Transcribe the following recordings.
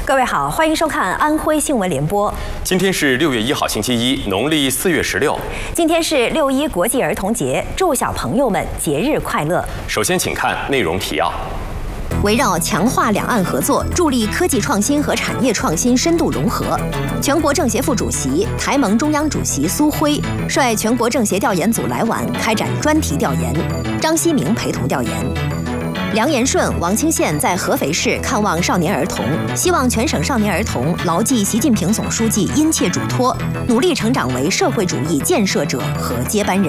各位好，欢迎收看安徽新闻联播。 今天是6月1号，星期一，农历4月16。 今天是6·1国际儿童节，祝小朋友们节日快乐。 首先，请看内容提要。 围绕强化两岸合作，助力科技创新和产业创新深度融合，全国政协副主席、台盟中央主席苏辉率全国政协调研组来皖开展专题调研，张希明陪同调研。梁延顺、王清县在合肥市看望少年儿童，希望全省少年儿童牢记习近平总书记殷切嘱托，努力成长为社会主义建设者和接班人。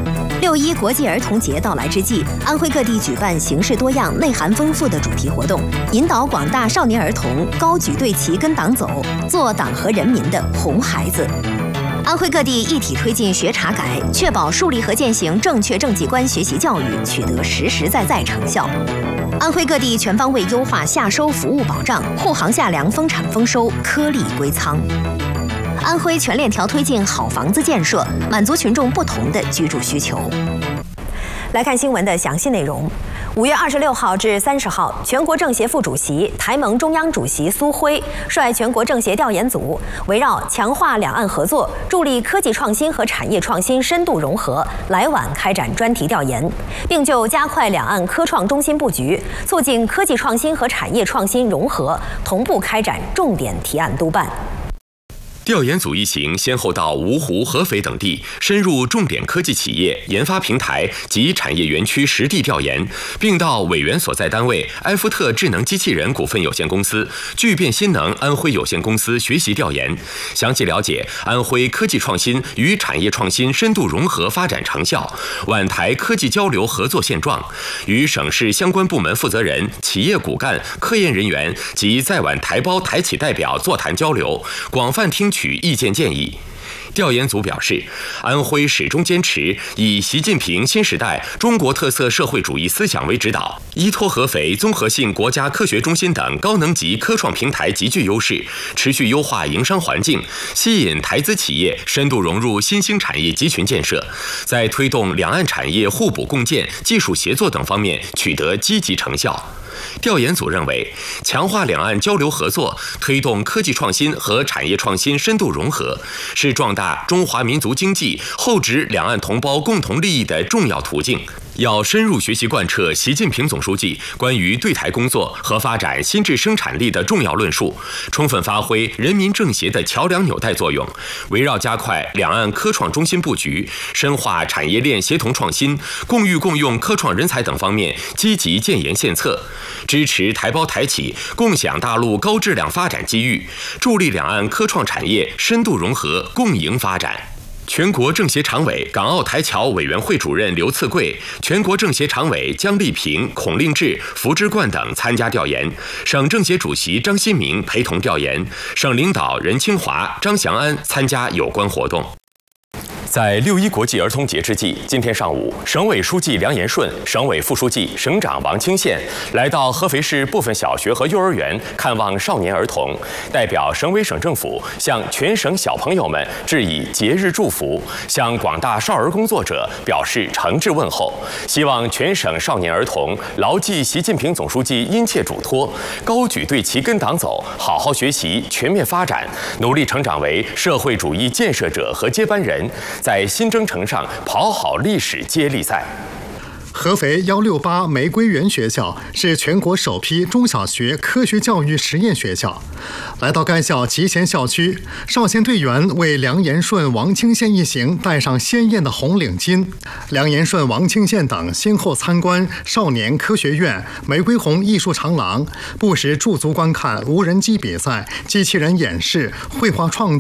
6·1国际儿童节到来之际，安徽各地举办形式多样、内涵丰富的主题活动，引导广大少年儿童高举队旗跟党走，做党和人民的红孩子。安徽各地一体推进学查改，确保树立和践行正确政绩观学习教育取得实实在在成效。安徽各地全方位优化夏收服务保障，护航夏粮丰产丰收，颗粒归仓。 安徽全链条推进好房子建设，满足群众不同的居住需求。来看新闻的详细内容。5月26号至30号，全国政协副主席、台盟中央主席苏辉率全国政协调研组，围绕强化两岸合作、助力科技创新和产业创新深度融合，来皖开展专题调研，并就加快两岸科创中心布局、促进科技创新和产业创新融合，同步开展重点提案督办。 调研组一行先后到芜湖、合肥等地，深入重点科技企业、研发平台及产业园区实地调研，并到委员所在单位埃夫特智能机器人股份有限公司、聚变新能安徽有限公司学习调研，详细了解安徽科技创新与产业创新深度融合发展成效、皖台科技交流合作现状，与省市相关部门负责人、企业骨干、科研人员及在皖台胞台企代表座谈交流，广泛听取意见建议。调研组表示，安徽始终坚持以习近平新时代中国特色社会主义思想为指导，依托合肥综合性国家科学中心等高能级科创平台极具优势，持续优化营商环境，吸引台资企业深度融入新兴产业集群建设，在推动两岸产业互补共建、技术协作等方面取得积极成效。 调研组认为，强化两岸交流合作，推动科技创新和产业创新深度融合，是壮大中华民族经济、厚植两岸同胞共同利益的重要途径。要深入学习贯彻习近平总书记关于对台工作和发展新质生产力的重要论述，充分发挥人民政协的桥梁纽带作用，围绕加快两岸科创中心布局、深化产业链协同创新、共育共用科创人才等方面积极建言献策。 支持台胞台企共享大陆高质量发展机遇，助力两岸科创产业深度融合共赢发展。全国政协常委、港澳台侨委员会主任刘赐贵，全国政协常委姜丽萍、孔令志、符之冠等参加调研，省政协主席张新明陪同调研，省领导任清华、张祥安参加有关活动。 在6·1国际儿童节之际，今天上午，省委书记梁延顺、省委副书记、省长王清县来到合肥市部分小学和幼儿园看望少年儿童，代表省委省政府向全省小朋友们致以节日祝福，向广大少儿工作者表示诚挚问候，希望全省少年儿童牢记习近平总书记殷切嘱托，高举队旗跟党走，好好学习，全面发展，努力成长为社会主义建设者和接班人。 在新征程上跑好历史接力赛。 合肥168玫瑰园学校是全国首批中小学科学教育实验学校。来到该校集贤校区，少先队员为梁延顺、王清县一行戴上鲜艳的红领巾。梁延顺、王清县等先后参观少年科学院、玫瑰红艺术长廊，不时驻足观看无人机比赛、机器人演示、绘画创